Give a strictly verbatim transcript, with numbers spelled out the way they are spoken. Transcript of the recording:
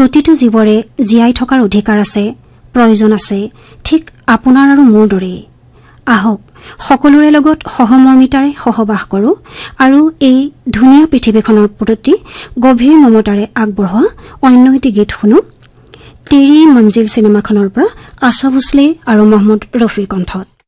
প্ৰতিটো জীৱৰে জীয়াই থকাৰ অধিকাৰ আছে, প্ৰয়োজন আছে, ঠিক আপোনাৰ আৰু মোৰ দৰেই। আহক সকলোৰে লগত সহমৰ্মিতাৰে সহবাস কৰোঁ আৰু এই ধুনীয়া পৃথিৱীখনৰ প্ৰতি গভীৰ মমতাৰে আগবঢ়োৱা অন্য এটি গীত শুনো। তেৰি মঞ্জিল চিনেমাখনৰ পৰা আশা ভোছলে আৰু মহম্মদ ৰফিৰ কণ্ঠত।